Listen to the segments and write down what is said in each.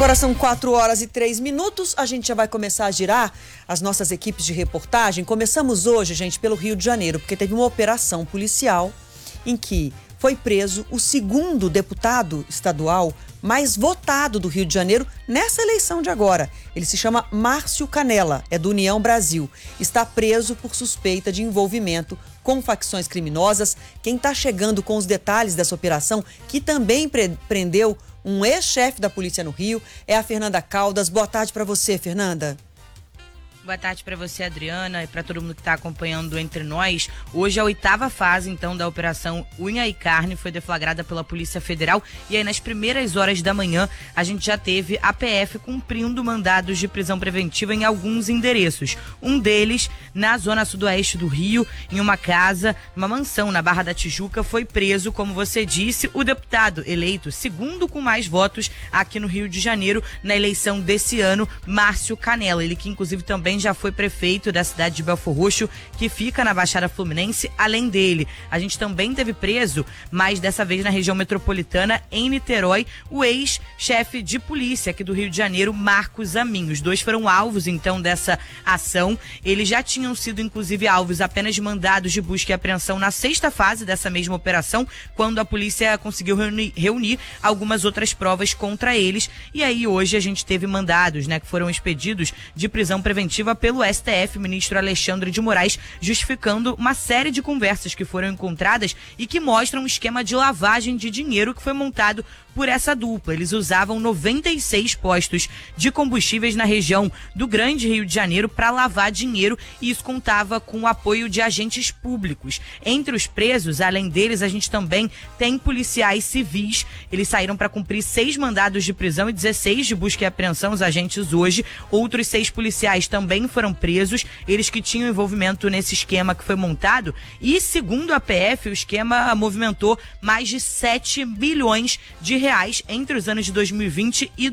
Agora são 4h03, a gente já vai começar a girar as nossas equipes de reportagem. Começamos hoje, gente, pelo Rio de Janeiro, porque teve uma operação policial em que foi preso o segundo deputado estadual mais votado do Rio de Janeiro nessa eleição de agora. Ele se chama Márcio Canella, é do União Brasil. Está preso por suspeita de envolvimento com facções criminosas. Quem está chegando com os detalhes dessa operação, que também prendeu um ex-chefe da polícia no Rio, é a Fernanda Caldas. Boa tarde para você, Fernanda. Boa tarde para você, Adriana, e para todo mundo que está acompanhando Entre Nós. Hoje a 8ª fase, então, da Operação Unha e Carne foi deflagrada pela Polícia Federal. E aí, nas primeiras horas da manhã, a gente já teve a PF cumprindo mandados de prisão preventiva em alguns endereços. Um deles, na zona sudoeste do Rio, em uma casa, uma mansão na Barra da Tijuca, foi preso, como você disse, o deputado eleito segundo com mais votos aqui no Rio de Janeiro, na eleição desse ano, Márcio Canella. Ele que, inclusive, também já foi prefeito da cidade de Belfor Roxo, que fica na Baixada Fluminense. Além dele, a gente também teve preso, mas dessa vez na região metropolitana, em Niterói, o ex-chefe de polícia aqui do Rio de Janeiro, Marcos Amin. Os dois foram alvos, então, dessa ação. Eles já tinham sido, inclusive, alvos apenas de mandados de busca e apreensão na 6ª fase dessa mesma operação, quando a polícia conseguiu reunir algumas outras provas contra eles. E aí, hoje, a gente teve mandados, né, que foram expedidos de prisão preventiva pelo STF, ministro Alexandre de Moraes, justificando uma série de conversas que foram encontradas e que mostram um esquema de lavagem de dinheiro que foi montado por essa dupla. Eles usavam 96 postos de combustíveis na região do Grande Rio de Janeiro para lavar dinheiro, e isso contava com o apoio de agentes públicos. Entre os presos, além deles, a gente também tem policiais civis. Eles saíram para cumprir 6 mandados de prisão e 16 de busca e apreensão, os agentes hoje. Outros 6 policiais também foram presos, eles que tinham envolvimento nesse esquema que foi montado. E, segundo a PF, o esquema movimentou mais de 7 bilhões de reais entre os anos de 2020 e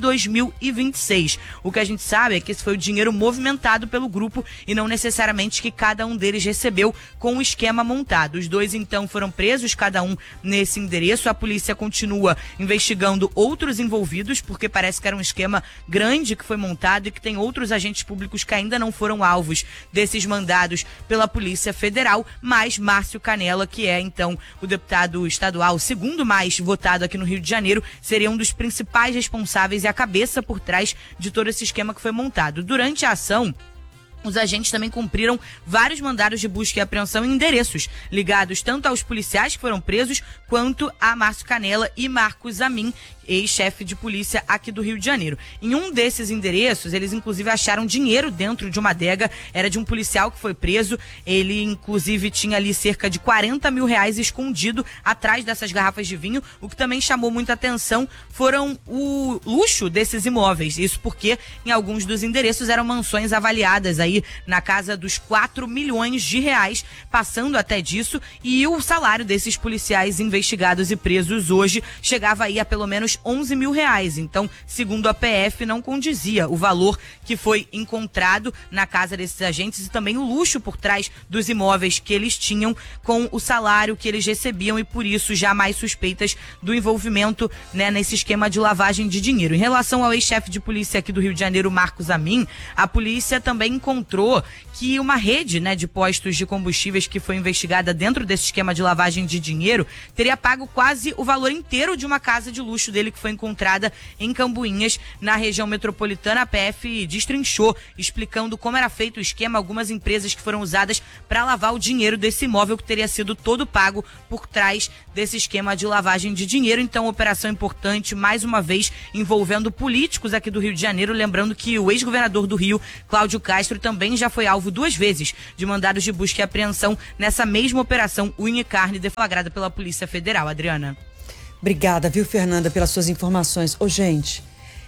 2026. O que a gente sabe é que esse foi o dinheiro movimentado pelo grupo e não necessariamente que cada um deles recebeu com o esquema montado. Os dois, então, foram presos, cada um nesse endereço. A polícia continua investigando outros envolvidos, porque parece que era um esquema grande que foi montado e que tem outros agentes públicos que ainda não foram alvos desses mandados pela Polícia Federal, mas Márcio Canella, que é, então, o deputado estadual segundo mais votado aqui no Rio de Janeiro, seria um dos principais responsáveis e a cabeça por trás de todo esse esquema que foi montado. Durante a ação, os agentes também cumpriram vários mandados de busca e apreensão em endereços ligados tanto aos policiais que foram presos, quanto a Márcio Canella e Marcos Amin, ex-chefe de polícia aqui do Rio de Janeiro. Em um desses endereços, eles inclusive acharam dinheiro dentro de uma adega, era de um policial que foi preso. Ele inclusive tinha ali cerca de 40 mil reais escondido atrás dessas garrafas de vinho. O que também chamou muita atenção foram o luxo desses imóveis. Isso porque em alguns dos endereços eram mansões avaliadas aí na casa dos 4 milhões de reais, passando até disso, e o salário desses policiais investigados e presos hoje chegava aí a pelo menos 11 mil reais. Então, segundo a PF, não condizia o valor que foi encontrado na casa desses agentes e também o luxo por trás dos imóveis que eles tinham com o salário que eles recebiam, e por isso já mais suspeitas do envolvimento, né, nesse esquema de lavagem de dinheiro. Em relação ao ex-chefe de polícia aqui do Rio de Janeiro, Marcos Amin, a polícia também encontrou que uma rede, né, de postos de combustíveis que foi investigada dentro desse esquema de lavagem de dinheiro teria pago quase o valor inteiro de uma casa de luxo dele que foi encontrada em Cambuinhas, na região metropolitana. A PF destrinchou, explicando como era feito o esquema, algumas empresas que foram usadas para lavar o dinheiro desse imóvel que teria sido todo pago por trás desse esquema de lavagem de dinheiro. Então, operação importante, mais uma vez, envolvendo políticos aqui do Rio de Janeiro. Lembrando que o ex-governador do Rio, Cláudio Castro, também já foi alvo 2 vezes de mandados de busca e apreensão nessa mesma operação Unha e Carne deflagrada pela Polícia Federal. Adriana. Obrigada, viu, Fernanda, pelas suas informações. Ô, gente,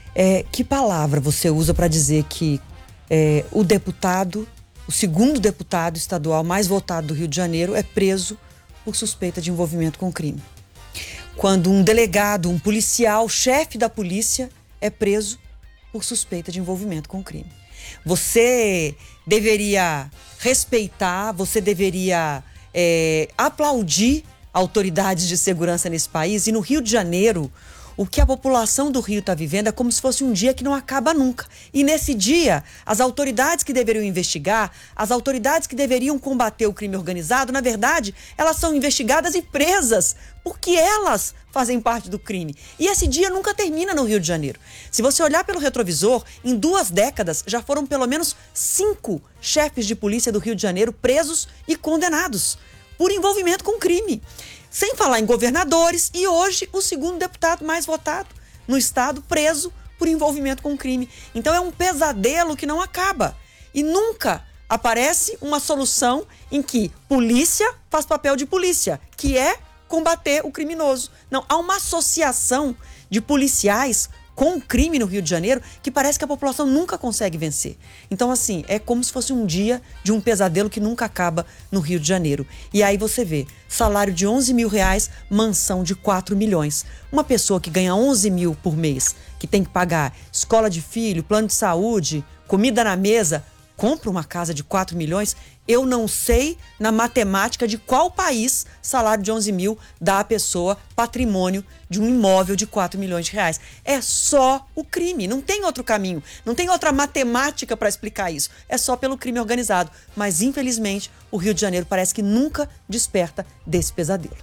que palavra você usa para dizer que o deputado, o segundo deputado estadual mais votado do Rio de Janeiro, é preso por suspeita de envolvimento com crime? Quando um delegado, um policial, chefe da polícia, é preso por suspeita de envolvimento com crime. Você deveria respeitar, você deveria aplaudir autoridades de segurança nesse país. E no Rio de Janeiro, O que a população do Rio está vivendo é como se fosse um dia que não acaba nunca. E nesse dia, as autoridades que deveriam investigar, as autoridades que deveriam combater o crime organizado, na verdade, elas são investigadas e presas, porque elas fazem parte do crime. E esse dia nunca termina no Rio de Janeiro. Se você olhar pelo retrovisor, em 2 décadas já foram pelo menos 5 chefes de polícia do Rio de Janeiro presos e condenados por envolvimento com crime. Sem falar em governadores e hoje o 2º deputado mais votado no estado preso por envolvimento com crime. Então é um pesadelo que não acaba. E nunca aparece uma solução em que polícia faz papel de polícia, que é combater o criminoso. Não, há uma associação de policiais com o crime no Rio de Janeiro que parece que a população nunca consegue vencer. Então, assim, é como se fosse um dia de um pesadelo que nunca acaba no Rio de Janeiro. E aí você vê, salário de 11 mil reais, mansão de 4 milhões. Uma pessoa que ganha 11 mil por mês, que tem que pagar escola de filho, plano de saúde, comida na mesa, compra uma casa de 4 milhões, eu não sei na matemática de qual país salário de 11 mil dá à pessoa patrimônio de um imóvel de 4 milhões de reais. É só o crime, não tem outro caminho, não tem outra matemática para explicar isso. É só pelo crime organizado. Mas, infelizmente, o Rio de Janeiro parece que nunca desperta desse pesadelo.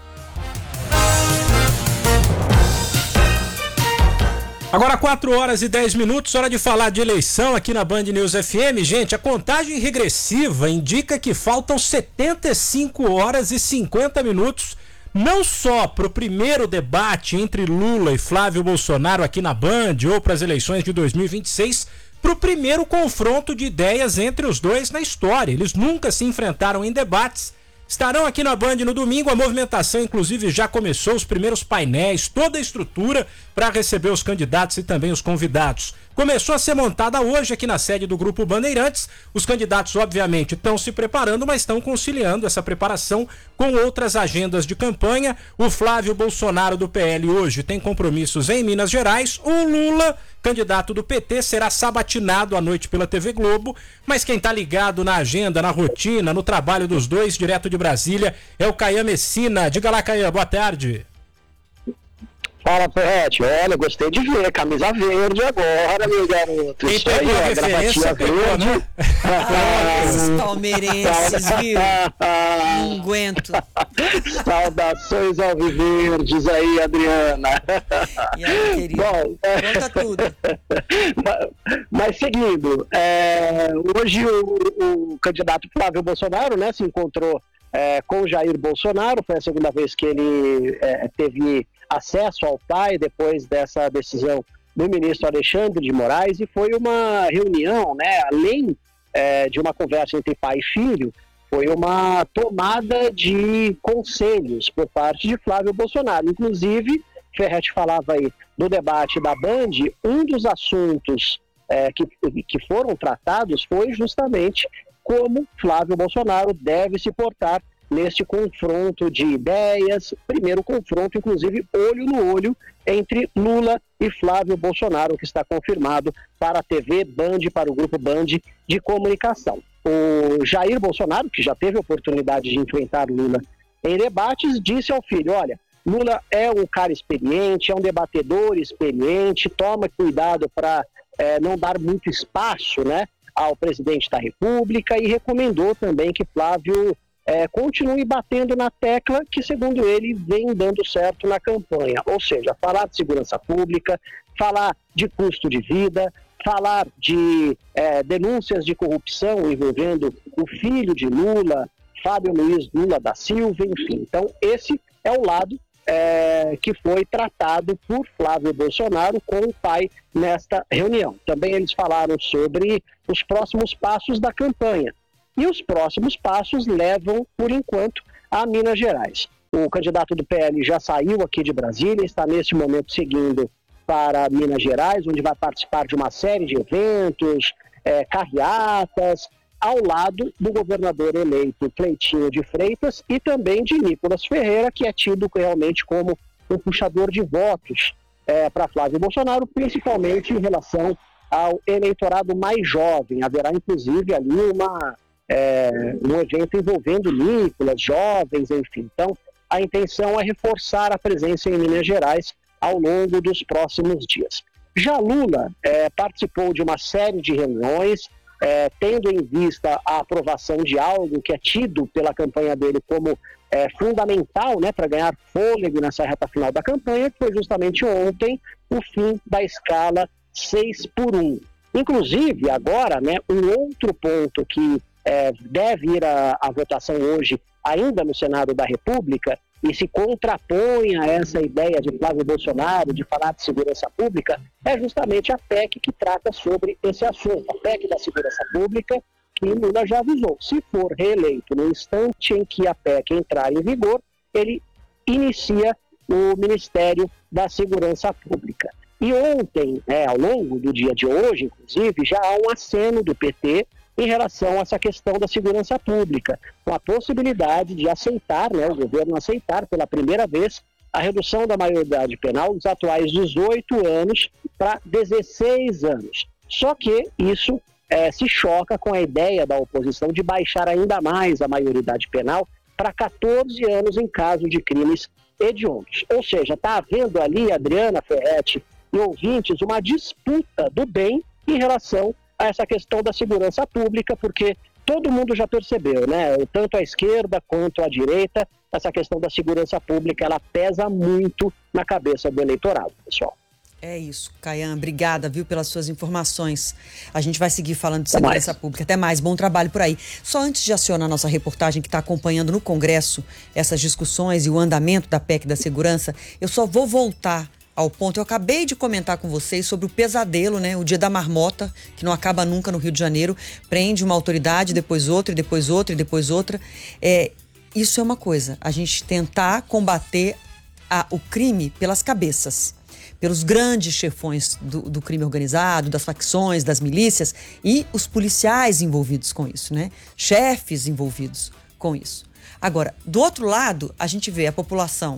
Agora 4h10, hora de falar de eleição aqui na Band News FM. Gente, a contagem regressiva indica que faltam 75 horas e 50 minutos, não só para o primeiro debate entre Lula e Flávio Bolsonaro aqui na Band, ou para as eleições de 2026, para o primeiro confronto de ideias entre os dois na história. Eles nunca se enfrentaram em debates. Estarão aqui na Band no domingo, a movimentação inclusive já começou, os primeiros painéis, toda a estrutura para receber os candidatos e também os convidados. Começou a ser montada hoje aqui na sede do Grupo Bandeirantes. Os candidatos obviamente estão se preparando, mas estão conciliando essa preparação com outras agendas de campanha. O Flávio Bolsonaro do PL hoje tem compromissos em Minas Gerais. O Lula, candidato do PT, será sabatinado à noite pela TV Globo, mas quem está ligado na agenda, na rotina, no trabalho dos dois, direto de Brasília, é o Caian Messina. Diga lá, Caian, boa tarde. Fala, Ferretti. Olha, gostei de ver. Camisa verde agora, meu garoto. Isso aí, a gravatinha verde. Né? Esses palmeirenses, viu? Não aguento. Saudações alviverdes aí, Adriana. E aí, querido? Bom, conta tudo. Mas seguindo, hoje o candidato Flávio Bolsonaro, né, se encontrou com o Jair Bolsonaro. Foi a segunda vez que ele teve acesso ao pai depois dessa decisão do ministro Alexandre de Moraes, e foi uma reunião, né, além de uma conversa entre pai e filho, foi uma tomada de conselhos por parte de Flávio Bolsonaro. Inclusive, Ferretti falava aí do debate da Band, um dos assuntos que foram tratados foi justamente como Flávio Bolsonaro deve se portar neste confronto de ideias, primeiro confronto, inclusive, olho no olho, entre Lula e Flávio Bolsonaro, que está confirmado para a TV Band, para o Grupo Band de Comunicação. O Jair Bolsonaro, que já teve a oportunidade de enfrentar Lula em debates, disse ao filho: olha, Lula é um cara experiente, é um debatedor experiente, toma cuidado para não dar muito espaço, né, ao presidente da República, e recomendou também que Flávio continue batendo na tecla que, segundo ele, vem dando certo na campanha. Ou seja, falar de segurança pública, falar de custo de vida, falar de denúncias de corrupção envolvendo o filho de Lula, Fábio Luiz Lula da Silva, enfim. Então, esse é o lado que foi tratado por Flávio Bolsonaro com o pai nesta reunião. Também eles falaram sobre os próximos passos da campanha. E os próximos passos levam, por enquanto, a Minas Gerais. O candidato do PL já saiu aqui de Brasília, está nesse momento seguindo para Minas Gerais, onde vai participar de uma série de eventos, carreatas, ao lado do governador eleito Cleitinho de Freitas e também de Nicolas Ferreira, que é tido realmente como um puxador de votos para Flávio Bolsonaro, principalmente em relação ao eleitorado mais jovem. Haverá, inclusive, ali um evento envolvendo Nicolas, jovens, enfim. Então, a intenção é reforçar a presença em Minas Gerais ao longo dos próximos dias. Já Lula participou de uma série de reuniões, tendo em vista a aprovação de algo que é tido pela campanha dele como fundamental, né, para ganhar fôlego nessa reta final da campanha, que foi justamente ontem o fim da escala 6x1. Inclusive, agora, né, um outro ponto que deve ir à votação hoje, ainda no Senado da República, e se contrapõe a essa ideia de Flávio Bolsonaro de falar de segurança pública, é justamente a PEC que trata sobre esse assunto. A PEC da segurança pública, que Lula já avisou. Se for reeleito no instante em que a PEC entrar em vigor, ele inicia o Ministério da Segurança Pública. E ontem, ao longo do dia de hoje, inclusive, já há um aceno do PT em relação a essa questão da segurança pública, com a possibilidade de aceitar, né, o governo aceitar pela primeira vez a redução da maioridade penal dos atuais 18 anos para 16 anos. Só que isso se choca com a ideia da oposição de baixar ainda mais a maioridade penal para 14 anos em caso de crimes hediondos. Ou seja, está havendo ali, Adriana Ferretti e ouvintes, uma disputa do bem em relação a essa questão da segurança pública, porque todo mundo já percebeu, né? Tanto a esquerda quanto a direita, essa questão da segurança pública, ela pesa muito na cabeça do eleitorado, pessoal. É isso, Caian, obrigada, viu, pelas suas informações. A gente vai seguir falando de segurança pública. Até mais, bom trabalho por aí. Só antes de acionar a nossa reportagem que está acompanhando no Congresso essas discussões e o andamento da PEC da segurança, eu só vou voltar ao ponto. Eu acabei de comentar com vocês sobre o pesadelo, né? O dia da marmota, que não acaba nunca no Rio de Janeiro. Prende uma autoridade, depois outra, e depois outra, e depois outra. Isso é uma coisa, a gente tentar combater o crime pelas cabeças, pelos grandes chefões do crime organizado, das facções, das milícias e os policiais envolvidos com isso, né? Chefes envolvidos com isso. Agora, do outro lado, a gente vê a população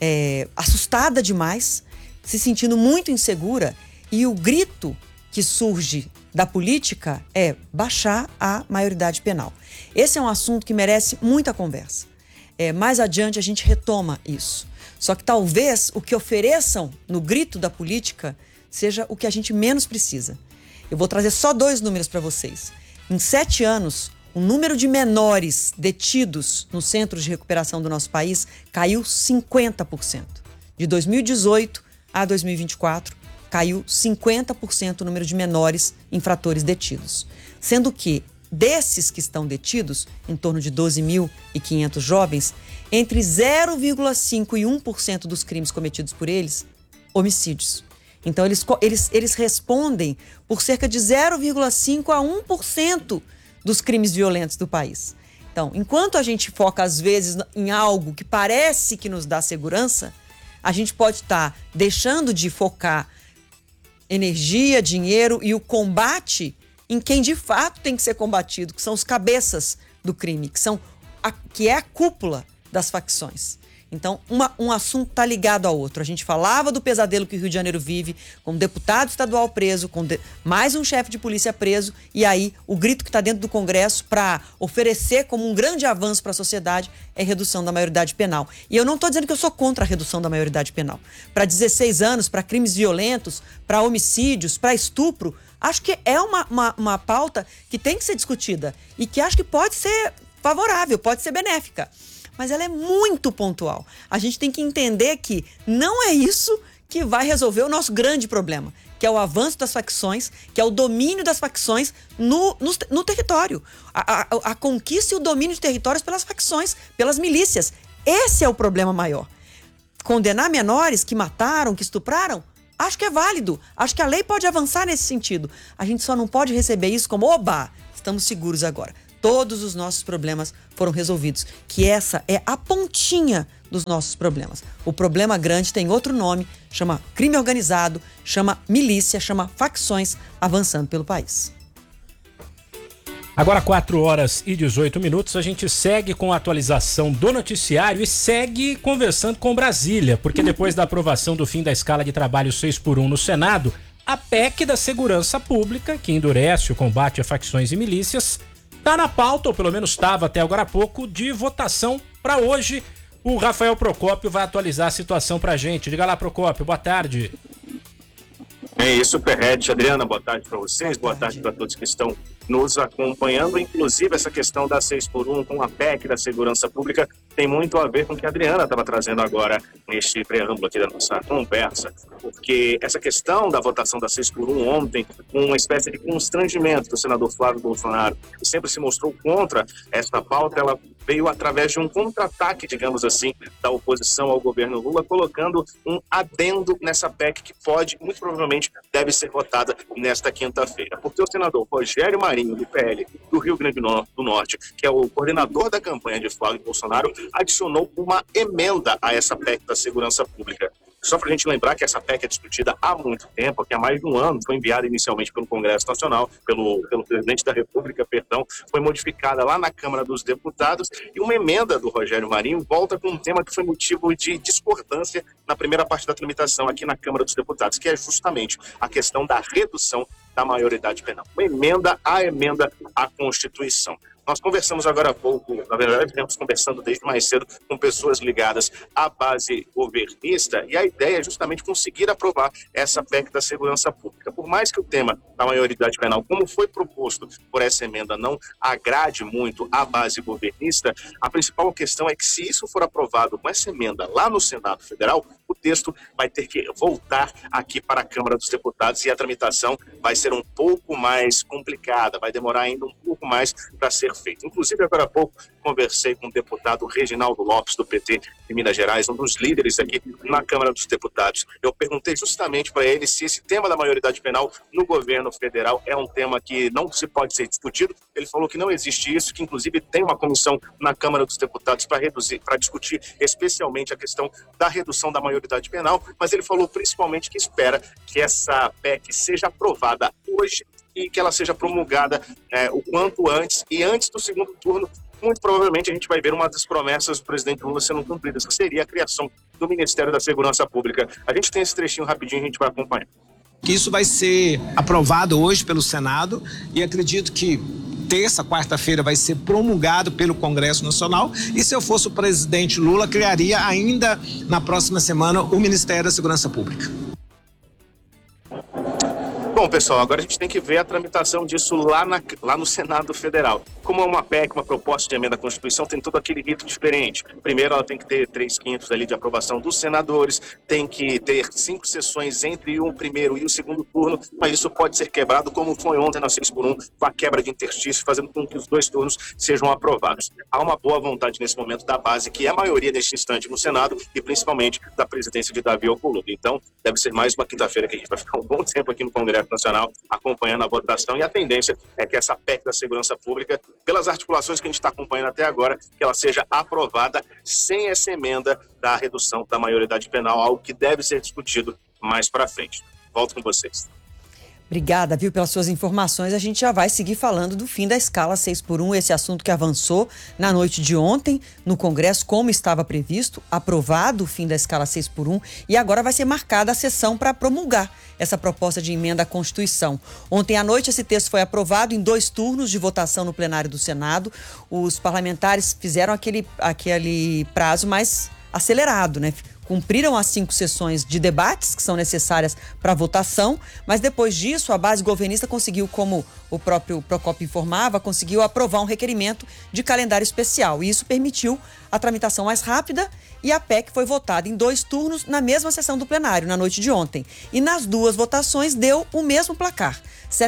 assustada demais, se sentindo muito insegura, e o grito que surge da política é baixar a maioridade penal. Esse é um assunto que merece muita conversa. Mais adiante a gente retoma isso. Só que talvez o que ofereçam no grito da política seja o que a gente menos precisa. Eu vou trazer só 2 números para vocês. Em 7 anos, o número de menores detidos nos centros de recuperação do nosso país caiu 50%. De 2018 a 2024, caiu 50% o número de menores infratores detidos. Sendo que, desses que estão detidos, em torno de 12.500 jovens, entre 0,5% e 1% dos crimes cometidos por eles, homicídios. Então, eles respondem por cerca de 0,5% a 1% dos crimes violentos do país. Então, enquanto a gente foca, às vezes, em algo que parece que nos dá segurança, a gente pode estar deixando de focar energia, dinheiro e o combate em quem de fato tem que ser combatido, que são os cabeças do crime, que é a cúpula das facções. Então, um assunto está ligado ao outro. A gente falava do pesadelo que o Rio de Janeiro vive, com um deputado estadual preso, com mais um chefe de polícia preso, e aí o grito que está dentro do Congresso para oferecer como um grande avanço para a sociedade é redução da maioridade penal. E eu não estou dizendo que eu sou contra a redução da maioridade penal. Para 16 anos, para crimes violentos, para homicídios, para estupro, acho que é uma pauta que tem que ser discutida e que acho que pode ser favorável, pode ser benéfica. Mas ela é muito pontual. A gente tem que entender que não é isso que vai resolver o nosso grande problema, que é o avanço das facções, que é o domínio das facções no território. A conquista e o domínio de territórios pelas facções, pelas milícias. Esse é o problema maior. Condenar menores que mataram, que estupraram, acho que é válido. Acho que a lei pode avançar nesse sentido. A gente só não pode receber isso como, oba, estamos seguros agora. Todos os nossos problemas foram resolvidos, que essa é a pontinha dos nossos problemas. O problema grande tem outro nome, chama crime organizado, chama milícia, chama facções avançando pelo país. Agora 4h18, a gente segue com a atualização do noticiário e segue conversando com Brasília, porque depois da aprovação do fim da escala de trabalho 6x1 no Senado, a PEC da segurança pública, que endurece o combate a facções e milícias, está na pauta, ou pelo menos estava até agora há pouco, de votação para hoje O Rafael Procópio vai atualizar a situação pra gente. Diga lá, Procópio, boa tarde. É isso, Perrete. Adriana, boa tarde para vocês, boa tarde para todos que estão nos acompanhando. Inclusive, essa questão da 6x1 com a PEC da segurança pública tem muito a ver com o que a Adriana estava trazendo agora neste preâmbulo aqui da nossa conversa, porque essa questão da votação da 6x1 ontem, uma espécie de constrangimento do senador Flávio Bolsonaro, que sempre se mostrou contra esta pauta, ela veio através de um contra-ataque, digamos assim, da oposição ao governo Lula, colocando um adendo nessa PEC que pode, muito provavelmente, deve ser votada nesta quinta-feira. Porque o senador Rogério Marinho, do PL do Rio Grande do Norte, que é o coordenador da campanha de Flávio Bolsonaro, adicionou uma emenda a essa PEC da segurança pública. Só para a gente lembrar que essa PEC é discutida há muito tempo, que há mais de um ano, foi enviada inicialmente pelo Congresso Nacional, pelo presidente da República, foi modificada lá na Câmara dos Deputados, e uma emenda do Rogério Marinho volta com um tema que foi motivo de discordância na primeira parte da tramitação aqui na Câmara dos Deputados, que é justamente a questão da redução da maioridade penal. Uma emenda à Constituição. Nós conversamos agora há pouco, na verdade, estamos conversando desde mais cedo com pessoas ligadas à base governista, e a ideia é justamente conseguir aprovar essa PEC da segurança pública. Por mais que o tema da maioridade penal, como foi proposto por essa emenda, não agrade muito à base governista, a principal questão é que, se isso for aprovado com essa emenda lá no Senado Federal, o texto vai ter que voltar aqui para a Câmara dos Deputados e a tramitação vai ser um pouco mais complicada, vai demorar ainda um pouco mais para ser feito. Inclusive, agora há pouco, conversei com o deputado Reginaldo Lopes, do PT de Minas Gerais, um dos líderes aqui na Câmara dos Deputados. Eu perguntei justamente para ele se esse tema da maioridade penal no governo federal é um tema que não se pode ser discutido. Ele falou que não existe isso, que inclusive tem uma comissão na Câmara dos Deputados para discutir especialmente a questão da redução da maioridade penal, mas ele falou principalmente que espera que essa PEC seja aprovada hoje e que ela seja promulgada o quanto antes, e antes do segundo turno, muito provavelmente a gente vai ver uma das promessas do presidente Lula sendo cumpridas, que seria a criação do Ministério da Segurança Pública. A gente tem esse trechinho rapidinho, a gente vai acompanhar. Isso vai ser aprovado hoje pelo Senado e acredito que terça, quarta-feira vai ser promulgado pelo Congresso Nacional, e se eu fosse o presidente Lula, criaria ainda na próxima semana o Ministério da Segurança Pública. Bom, pessoal, agora a gente tem que ver a tramitação disso lá no Senado Federal. Como é uma PEC, uma proposta de emenda à Constituição, tem todo aquele rito diferente. Primeiro, ela tem que ter 3/5 ali de aprovação dos senadores, tem que ter 5 sessões entre o primeiro e o segundo turno, mas isso pode ser quebrado, como foi ontem na 6x1, com a quebra de interstício, fazendo com que os 2 turnos sejam aprovados. Há uma boa vontade nesse momento da base, que é a maioria neste instante no Senado, e principalmente da presidência de Davi Alcolumbre. Então, deve ser mais uma quinta-feira que a gente vai ficar um bom tempo aqui no Congresso Nacional acompanhando a votação, e a tendência é que essa PEC da segurança pública, pelas articulações que a gente está acompanhando até agora, que ela seja aprovada sem essa emenda da redução da maioridade penal, algo que deve ser discutido mais para frente. Volto com vocês. Obrigada, viu, pelas suas informações. A gente já vai seguir falando do fim da escala 6x1, esse assunto que avançou na noite de ontem no Congresso, como estava previsto, aprovado o fim da escala 6x1, e agora vai ser marcada a sessão para promulgar essa proposta de emenda à Constituição. Ontem à noite esse texto foi aprovado em 2 turnos de votação no plenário do Senado. Os parlamentares fizeram aquele prazo mais acelerado, né? Cumpriram as 5 sessões de debates que são necessárias para votação, mas depois disso a base governista conseguiu, como o próprio Procópio informava, conseguiu aprovar um requerimento de calendário especial, e isso permitiu a tramitação mais rápida, e a PEC foi votada em 2 turnos na mesma sessão do plenário, na noite de ontem. E nas 2 votações deu o mesmo placar: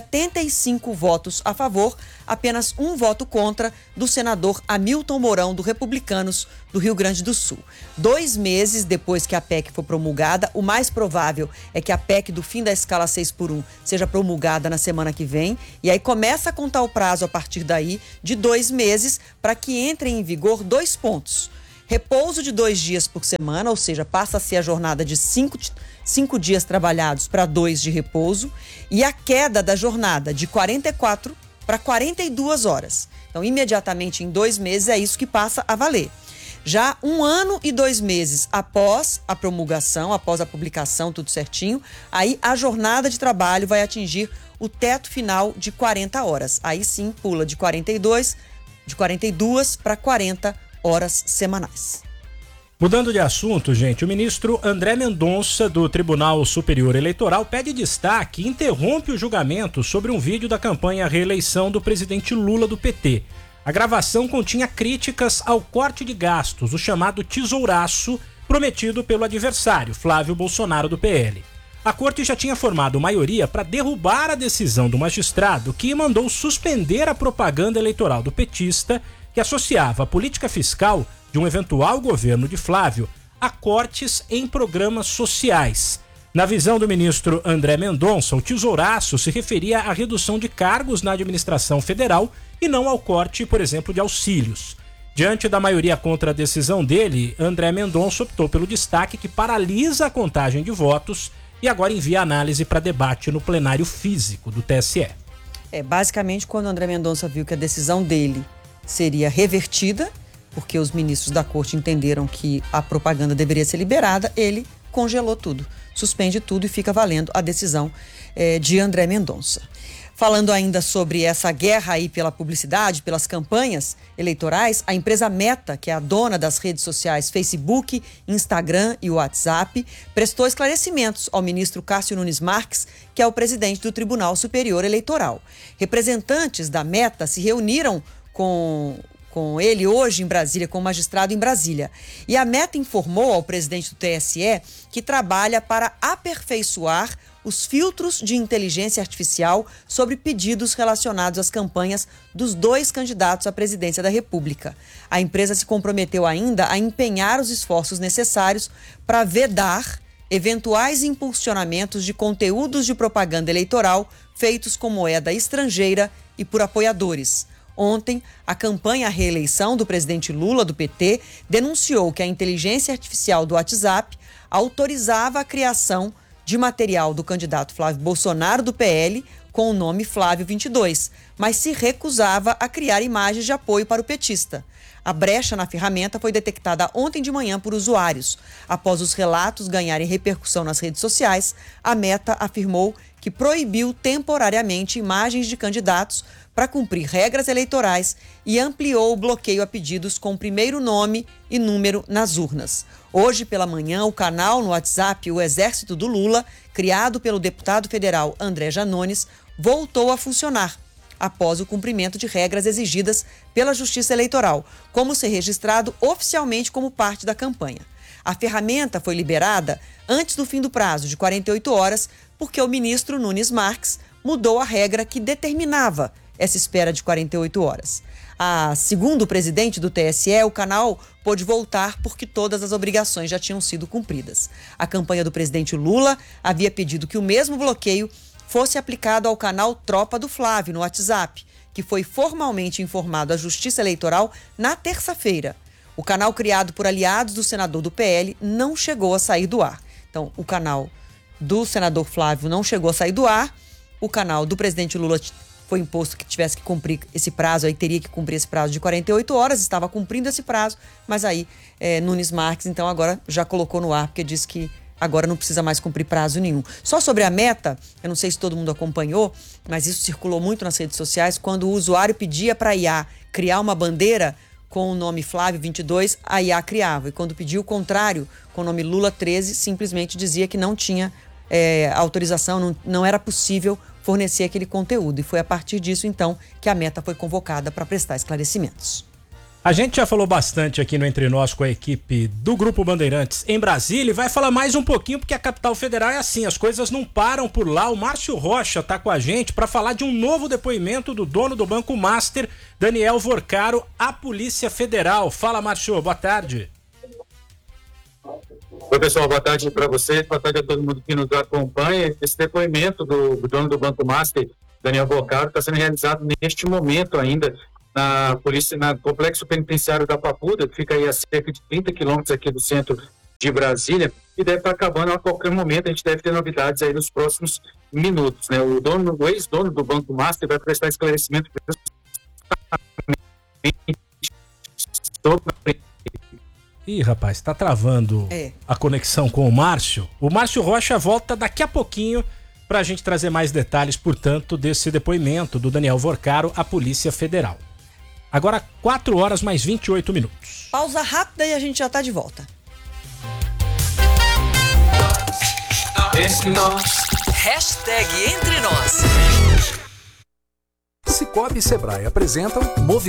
75 votos a favor, apenas 1 voto contra do senador Hamilton Mourão, do Republicanos do Rio Grande do Sul. 2 meses depois que a PEC for promulgada, o mais provável é que a PEC do fim da escala 6x1 seja promulgada na semana que vem, e aí começa a contar o prazo a partir daí de 2 meses para que entrem em vigor 2 pontos. Repouso de 2 dias por semana, ou seja, passa a ser a jornada de 5 dias trabalhados para 2 de repouso, e a queda da jornada de 44 para 42 horas. Então, imediatamente em 2 meses é isso que passa a valer. Já 1 ano e 2 meses após a promulgação, após a publicação, tudo certinho, aí a jornada de trabalho vai atingir o teto final de 40 horas. Aí sim pula de 42 para 40 horas semanais. Mudando de assunto, gente, o ministro André Mendonça, do Tribunal Superior Eleitoral, pede destaque e interrompe o julgamento sobre um vídeo da campanha à reeleição do presidente Lula do PT. A gravação continha críticas ao corte de gastos, o chamado tesouraço prometido pelo adversário, Flávio Bolsonaro do PL. A corte já tinha formado maioria para derrubar a decisão do magistrado que mandou suspender a propaganda eleitoral do petista que associava a política fiscal de um eventual governo de Flávio a cortes em programas sociais. Na visão do ministro André Mendonça, o tesouraço se referia à redução de cargos na administração federal e não ao corte, por exemplo, de auxílios. Diante da maioria contra a decisão dele, André Mendonça optou pelo destaque que paralisa a contagem de votos e agora envia análise para debate no plenário físico do TSE. Basicamente, quando André Mendonça viu que a decisão dele seria revertida, porque os ministros da corte entenderam que a propaganda deveria ser liberada, ele congelou tudo, suspende tudo e fica valendo a decisão de André Mendonça. Falando ainda sobre essa guerra aí pela publicidade, pelas campanhas eleitorais, a empresa Meta, que é a dona das redes sociais Facebook, Instagram e WhatsApp, prestou esclarecimentos ao ministro Cássio Nunes Marques, que é o presidente do Tribunal Superior Eleitoral. Representantes da Meta se reuniram com ele hoje em Brasília, com o magistrado em Brasília. E a Meta informou ao presidente do TSE que trabalha para aperfeiçoar os filtros de inteligência artificial sobre pedidos relacionados às campanhas dos dois candidatos à presidência da República. A empresa se comprometeu ainda a empenhar os esforços necessários para vedar eventuais impulsionamentos de conteúdos de propaganda eleitoral feitos com moeda estrangeira e por apoiadores. Ontem, a campanha à reeleição do presidente Lula, do PT, denunciou que a inteligência artificial do WhatsApp autorizava a criação de material do candidato Flávio Bolsonaro, do PL, com o nome Flávio 22, mas se recusava a criar imagens de apoio para o petista. A brecha na ferramenta foi detectada ontem de manhã por usuários. Após os relatos ganharem repercussão nas redes sociais, a Meta afirmou que proibiu temporariamente imagens de candidatos para cumprir regras eleitorais e ampliou o bloqueio a pedidos com o primeiro nome e número nas urnas. Hoje pela manhã, o canal no WhatsApp O Exército do Lula, criado pelo deputado federal André Janones, voltou a funcionar após o cumprimento de regras exigidas pela Justiça Eleitoral, como ser registrado oficialmente como parte da campanha. A ferramenta foi liberada antes do fim do prazo de 48 horas, porque o ministro Nunes Marques mudou a regra que determinava essa espera de 48 horas. Segundo o presidente do TSE, o canal pôde voltar porque todas as obrigações já tinham sido cumpridas. A campanha do presidente Lula havia pedido que o mesmo bloqueio fosse aplicado ao canal Tropa do Flávio no WhatsApp, que foi formalmente informado à Justiça Eleitoral na terça-feira. O canal criado por aliados do senador do PL não chegou a sair do ar. Então, o canal do senador Flávio não chegou a sair do ar, o canal do presidente Lula foi imposto que tivesse que cumprir esse prazo, aí teria que cumprir esse prazo de 48 horas, estava cumprindo esse prazo, mas aí Nunes Marques, então, agora já colocou no ar, porque disse que agora não precisa mais cumprir prazo nenhum. Só sobre a Meta, eu não sei se todo mundo acompanhou, mas isso circulou muito nas redes sociais, quando o usuário pedia para a IA criar uma bandeira com o nome Flávio 22, a IA criava. E quando pediu o contrário, com o nome Lula 13, simplesmente dizia que não tinha autorização, não era possível fornecer aquele conteúdo. E foi a partir disso, então, que a Meta foi convocada para prestar esclarecimentos. A gente já falou bastante aqui no Entre Nós com a equipe do Grupo Bandeirantes em Brasília e vai falar mais um pouquinho porque a capital federal é assim, as coisas não param por lá. O Márcio Rocha está com a gente para falar de um novo depoimento do dono do Banco Master, Daniel Vorcaro, à Polícia Federal. Fala, Márcio, boa tarde. Oi, pessoal, boa tarde para vocês, boa tarde a todo mundo que nos acompanha. Esse depoimento do dono do Banco Master, Daniel Vorcaro, está sendo realizado neste momento ainda na polícia, no complexo penitenciário da Papuda, que fica aí a cerca de 30 quilômetros aqui do centro de Brasília, e deve estar acabando a qualquer momento. A gente deve ter novidades aí nos próximos minutos, né? O ex-dono do Banco Master vai prestar esclarecimento sobre... Ih, rapaz, tá travando a conexão com o Márcio. O Márcio Rocha volta daqui a pouquinho para a gente trazer mais detalhes, portanto, desse depoimento do Daniel Vorcaro à Polícia Federal. Agora, 4 horas mais 28 minutos. Pausa rápida e a gente já tá de volta. Entre nós. Hashtag Entre Nós. Cicobi e Sebrae apresentam Movimento